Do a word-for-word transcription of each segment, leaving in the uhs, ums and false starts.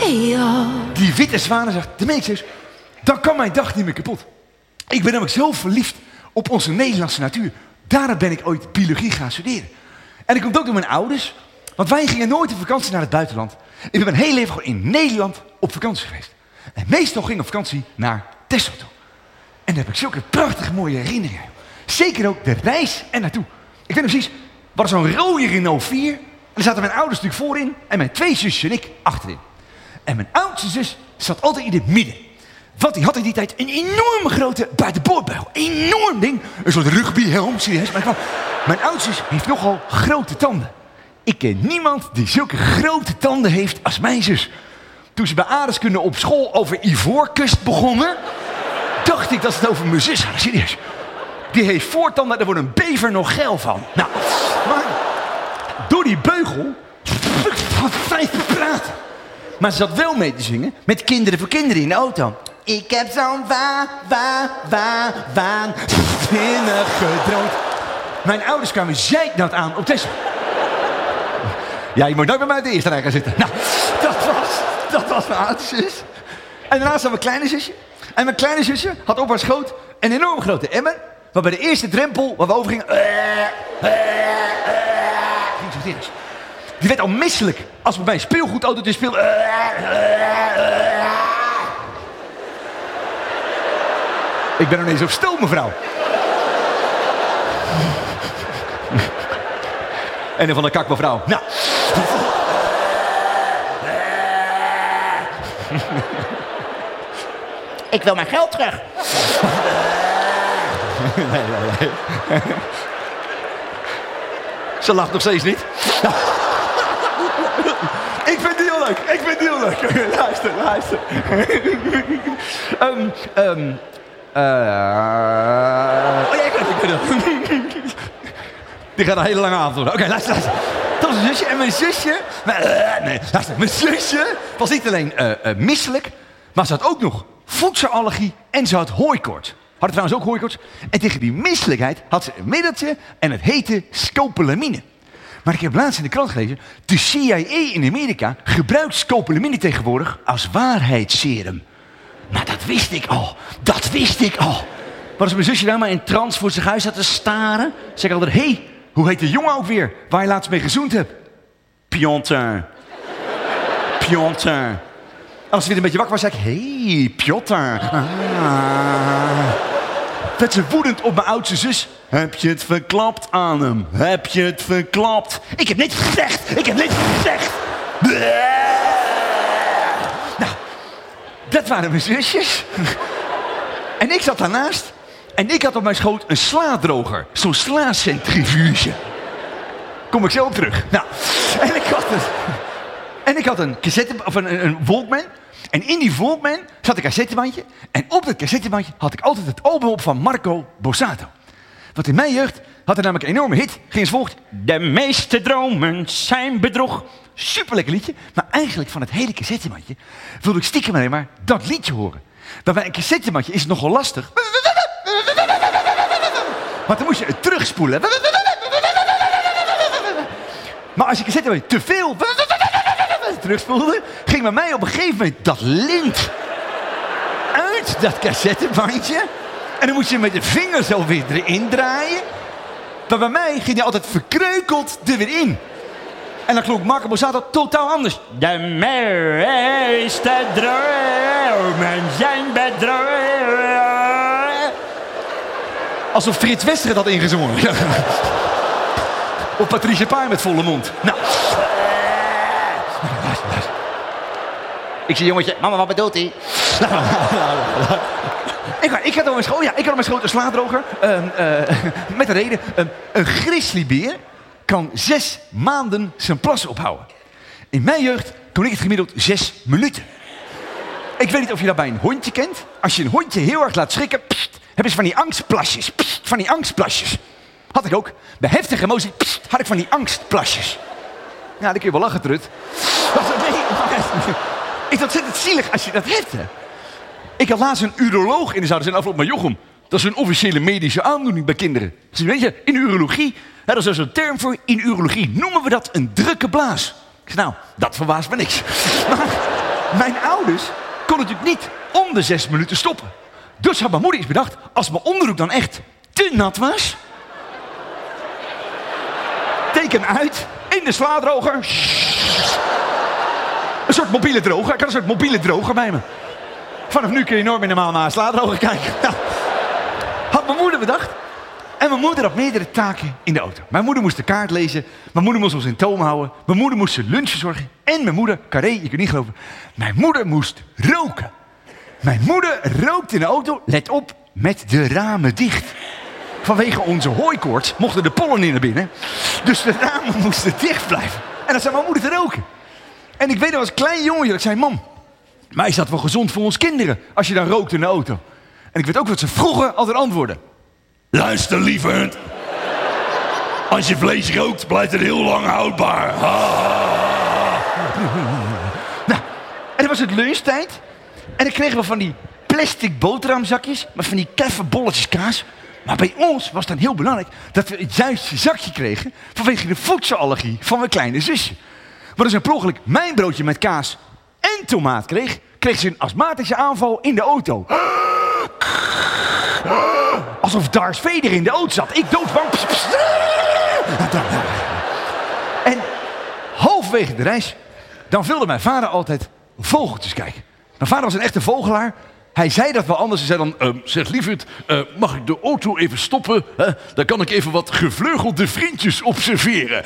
Die witte zwanen, zegt de meisjes, dan kan mijn dag niet meer kapot. Ik ben namelijk zo verliefd op onze Nederlandse natuur. Daarom ben ik ooit biologie gaan studeren. En dat komt ook door mijn ouders. Want wij gingen nooit op vakantie naar het buitenland. Ik ben mijn hele leven gewoon in Nederland op vakantie geweest. En meestal ging ik op vakantie naar Texel toe. En daar heb ik zulke prachtige mooie herinneringen. Zeker ook de reis en naartoe. Ik weet nog precies, we hadden zo'n rode Renault vier. En daar zaten mijn ouders natuurlijk voorin. En mijn twee zusjes en ik achterin. En mijn oudste zus zat altijd in het midden. Want die had in die tijd een enorme grote buitenboordbeugel. Enorm ding. Een soort rugbyhelm, serieus. Maar mijn oudste zus heeft nogal grote tanden. Ik ken niemand die zulke grote tanden heeft als mijn zus. Toen ze bij aardrijkskunde op school over ivoorkust begonnen, dacht ik dat ze het over mijn zus hadden, serieus. Die heeft voortanden, daar wordt een bever nog geil van. Nou, maar door die beugel had vijf praten. Maar ze zat wel mee te zingen met Kinderen voor Kinderen in de auto. Ik heb zo'n wa, wa, wa, waanzinnig gedroomd. Mijn ouders kwamen zeiknat aan op Texel. Ja, je moet nooit bij mij uit de eerste rij gaan zitten. Nou, dat was, dat was mijn oudste zus. En daarnaast had mijn kleine zusje. En mijn kleine zusje had op haar schoot een enorm grote emmer. Waar bij de eerste drempel waar we over gingen... Uh, uh, uh, ging zo serieus. Die werd al misselijk als we bij een speelgoedautootje speelden. Uh, uh, uh. Ik ben nog ineens op stoom, mevrouw. En een van de kak, mevrouw. Nou. Ik wil mijn geld terug. Nee, nee, nee. Ze lacht nog steeds niet. Ik vind die heel leuk. Ik vind die heel leuk. Luister, luister. um, um, uh... Oh ja, ik weet het. Ik weet het. Die gaat een hele lange avond worden. Oké, okay, luister, luister. Dat was een zusje. En mijn zusje... Maar, uh, nee, luister. Mijn zusje was niet alleen uh, uh, misselijk, maar ze had ook nog voedselallergie en ze had hooikoorts. Had trouwens ook hooikoorts. En tegen die misselijkheid had ze een middeltje en het heette scopolamine. Maar ik heb laatst in de krant gelezen, de C I A in Amerika gebruikt scopolamine tegenwoordig als waarheidsserum. Nou, dat wist ik al. Dat wist ik al. Maar als mijn zusje nou maar in trance voor zich huis zat te staren, zeg ik altijd, hé, hey, hoe heet de jongen ook weer waar je laatst mee gezoend hebt? Piotr. Piotr. Als ze weer een beetje wakker was, zei ik, hé, hey, Piotr. Ah. Werd ze woedend op mijn oudste zus. Heb je het verklapt aan hem? Heb je het verklapt? Ik heb niks gezegd. Ik heb niks gezegd. Nou, dat waren mijn zusjes. En ik zat daarnaast. En ik had op mijn schoot een slaadroger. Zo'n slaacentrifuge. Kom ik zo op terug. Nou, en ik had een, en ik had een cassette, of een, een, een Walkman. En in die Walkman zat een cassettebandje. En op dat cassettebandje had ik altijd het album op van Marco Borsato. Want in mijn jeugd had hij namelijk een enorme hit. Ging als volgt. De meeste dromen zijn bedrog. Superlekker liedje. Maar eigenlijk van het hele cassettebandje wilde ik stiekem alleen maar dat liedje horen. Maar bij een cassettebandje is het nogal lastig. Want dan moest je het terugspoelen. Maar als je cassettebandje te veel terugspoelde, ging bij mij op een gegeven moment dat lint uit dat cassettebandje. En dan moest je met de vinger zo weer erin draaien. Maar bij mij ging hij altijd verkreukeld er weer in. En dan klonk Marco Borsato totaal anders. De meeste dromen zijn bedrogen. Alsof Frits Wester had ingezongen. Of Patricia Pai met volle mond. Nou. Ik zie jongetje, mama, wat bedoelt hij? ik, ik had op mijn schoot, ja, ik had op mijn schoot een slaadroger. Uh, uh, met een reden. Uh, een grizzlybeer kan zes maanden zijn plas ophouden. In mijn jeugd kon ik het gemiddeld zes minuten. Ik weet niet of je dat bij een hondje kent. Als je een hondje heel erg laat schrikken, pst, hebben ze van die angstplasjes. Pst, van die angstplasjes. Had ik ook. Bij heftige emotie pst, had ik van die angstplasjes. Ja, dan kun je wel lachen, Trut. Ik dat het zielig als je dat hebt, hè. Ik had laatst een uroloog in de zaal. Dat is een afloop maar Jochem. Dat is een officiële medische aandoening bij kinderen. Dus weet je, in urologie, hè, dat is dus een term voor. In urologie noemen we dat een drukke blaas. Ik zei, nou, dat verbaast me niks. Maar mijn ouders konden natuurlijk niet om de zes minuten stoppen. Dus had mijn moeder iets bedacht. Als mijn onderbroek dan echt te nat was, teken uit in de slaadroger. Een soort mobiele droger. Ik had een soort mobiele droger bij me. Vanaf nu kun je nooit meer normaal naar een slaadroger kijken. Nou, had mijn moeder bedacht. En mijn moeder had meerdere taken in de auto. Mijn moeder moest de kaart lezen. Mijn moeder moest ons in toom houden. Mijn moeder moest zijn lunch verzorgen. En mijn moeder, Carré, je kunt niet geloven. Mijn moeder moest roken. Mijn moeder rookte in de auto, let op, met de ramen dicht. Vanwege onze hooikoorts mochten de pollen niet naar binnen. Dus de ramen moesten dicht blijven. En dan zei mijn moeder te roken. En ik weet nog als klein jongetje dat ik zei, mam, maar is dat wel gezond voor ons kinderen als je dan rookt in de auto? En ik weet ook wat ze vroeger altijd antwoorden. Luister, lieverd. Als je vlees rookt, blijft het heel lang houdbaar. Nou, en dan was het lunchtijd. En dan kregen we van die plastic boterhamzakjes, met van die keffe bolletjes kaas. Maar bij ons was het dan heel belangrijk dat we het juiste zakje kregen vanwege de voedselallergie van mijn kleine zusje. Maar als een per ongeluk mijn broodje met kaas en tomaat kreeg, kreeg ze een astmatische aanval in de auto. Alsof Darth Vader in de auto zat. Ik doodbang. En halverwege de reis, dan wilde mijn vader altijd vogeltjes kijken. Mijn vader was een echte vogelaar. Hij zei dat wel anders. Hij zei dan, uh, zeg lieverd, uh, mag ik de auto even stoppen? Huh? Dan kan ik even wat gevleugelde vriendjes observeren.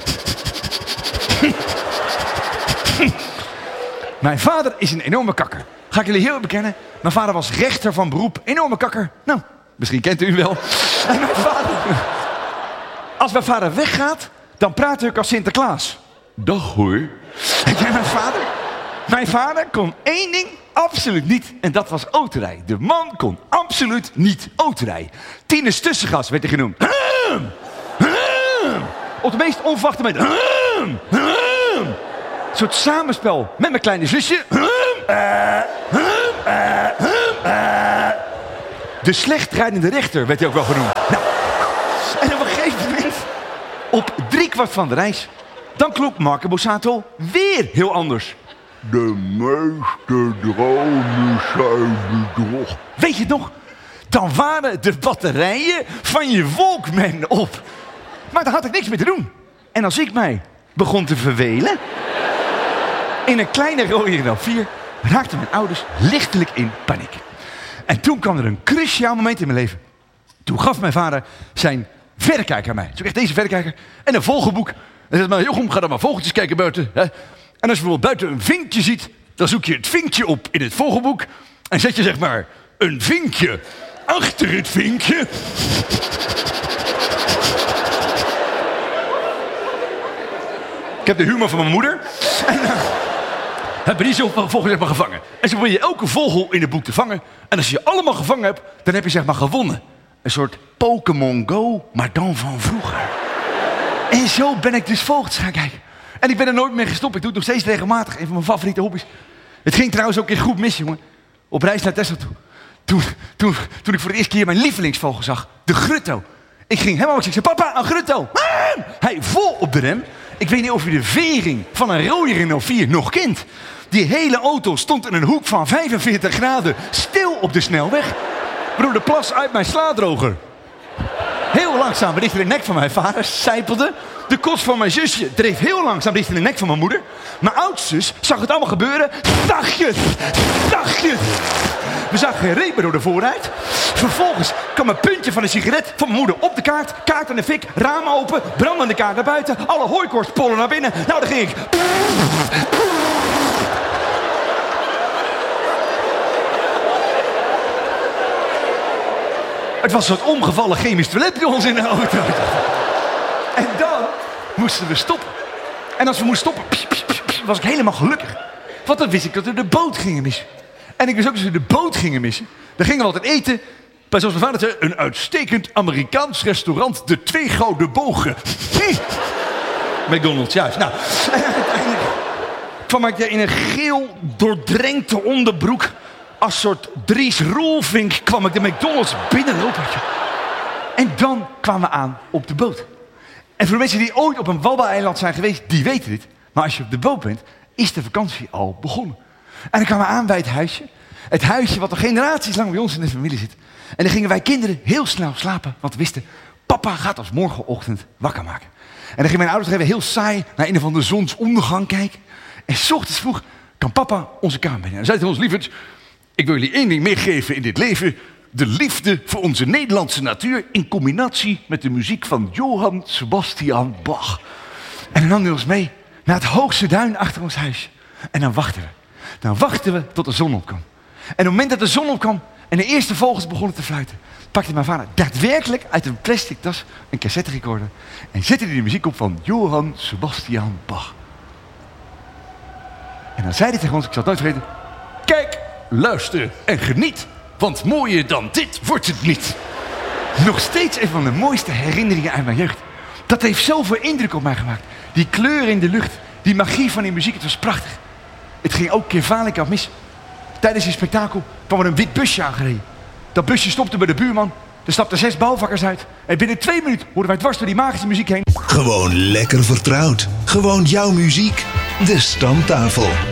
Mijn vader is een enorme kakker. Ga ik jullie heel erg bekennen. Mijn vader was rechter van beroep. Enorme kakker. Nou, misschien kent u hem wel. En mijn vader... Als mijn vader weggaat, dan praat ik als Sinterklaas. Dag hoor. En jij, mijn vader? Mijn vader kon één ding absoluut niet. En dat was autorijden. De man kon absoluut niet autorijden. Tinus Tussengas werd hij genoemd. Op de meest onverwachte moment. Een soort samenspel met mijn kleine zusje. De slecht rijdende rechter werd hij ook wel genoemd. Nou, en op een gegeven moment, op driekwart van de reis, dan klonk Marco Borsato weer heel anders. De meeste dromen zijn bedrog. Weet je het nog? Dan waren de batterijen van je Walkman op. Maar daar had ik niks mee te doen. En als ik mij begon te vervelen, in een kleine rode Renault vier, raakten mijn ouders lichtelijk in paniek. En toen kwam er een cruciaal moment in mijn leven. Toen gaf mijn vader zijn verrekijker aan mij. Zo echt deze verrekijker en een vogelboek. En zei maar, Jochem, ga dan maar vogeltjes kijken buiten. Hè? En als je bijvoorbeeld buiten een vinkje ziet, dan zoek je het vinkje op in het vogelboek. En zet je zeg maar een vinkje achter het vinkje. Ik heb de humor van mijn moeder. En uh, hebben die zo vogels zeg maar gevangen. En zo wil je elke vogel in het boek te vangen. En als je je allemaal gevangen hebt, dan heb je zeg maar gewonnen. Een soort Pokémon Go, maar dan van vroeger. En zo ben ik dus vogels gaan kijken. En ik ben er nooit meer gestopt. Ik doe het nog steeds regelmatig. Een van mijn favoriete hobby's. Het ging trouwens ook in goed mis, jongen. Op reis naar Texel toe. Toen, toen, toen ik voor de eerste keer mijn lievelingsvogel zag. De grutto. Ik ging helemaal ik zei, papa, een grutto. Hij vol op de rem. Ik weet niet of je de vering van een rode Renault vier nog kent. Die hele auto stond in een hoek van vijfenveertig graden stil op de snelweg. Waardoor de plas uit mijn slaadroger heel langzaam richting de nek van mijn vader sijpelde. De kots van mijn zusje dreef heel langzaam richting de nek van mijn moeder. Mijn oudzus zag het allemaal gebeuren. Zachtjes, zachtjes. We zagen geen reet meer door de vooruit. Vervolgens kwam een puntje van een sigaret van mijn moeder op de kaart. Kaart aan de fik, ramen open, brandende kaart naar buiten. Alle hooikorstpollen naar binnen. Nou, daar ging ik. Het was een soort omgevallen chemisch toilet bij ons in de auto. En dan moesten we stoppen. En als we moesten stoppen, pss, pss, pss, pss, was ik helemaal gelukkig. Want dan wist ik dat we de boot gingen missen. En ik wist ook dat we de boot gingen missen. Dan gingen we altijd eten bij, zoals mijn vader zei, een uitstekend Amerikaans restaurant, de Twee Gouden Bogen. Hm. McDonald's, juist. Nou, en uiteindelijk kwam ik in een geel doordrenkte onderbroek. Als soort Dries Roelvink kwam ik de McDonald's binnenlopen. En dan kwamen we aan op de boot. En voor de mensen die ooit op een Waddeneiland zijn geweest, die weten dit. Maar als je op de boot bent, is de vakantie al begonnen. En dan kwamen we aan bij het huisje. Het huisje wat al generaties lang bij ons in de familie zit. En dan gingen wij kinderen heel snel slapen. Want we wisten, papa gaat ons morgenochtend wakker maken. En dan gingen mijn ouders even heel saai naar een of andere zonsondergang kijken. En 's ochtends vroeg kan papa onze kamer binnen. En dan zei hij ons, lieverds, ik wil jullie één ding meegeven in dit leven. De liefde voor onze Nederlandse natuur in combinatie met de muziek van Johann Sebastian Bach. En dan nam hij ons mee naar het hoogste duin achter ons huis. En dan wachten we. Dan wachten we tot de zon opkwam. En op het moment dat de zon opkwam en de eerste vogels begonnen te fluiten, pakte mijn vader daadwerkelijk uit een plastic tas een cassette recorder en zette hij de muziek op van Johann Sebastian Bach. En dan zei hij tegen ons, ik zal het nooit vergeten, kijk, luister en geniet, want mooier dan dit wordt het niet. Nog steeds een van de mooiste herinneringen uit mijn jeugd. Dat heeft zoveel indruk op mij gemaakt. Die kleuren in de lucht, die magie van die muziek, het was prachtig. Het ging ook keer af mis. Tijdens een spektakel kwam er een wit busje aangereden. Dat busje stopte bij de buurman. Er stapten zes bouwvakkers uit. En binnen twee minuten hoorden wij dwars door die magische muziek heen. Gewoon lekker vertrouwd. Gewoon jouw muziek. De Stamtafel.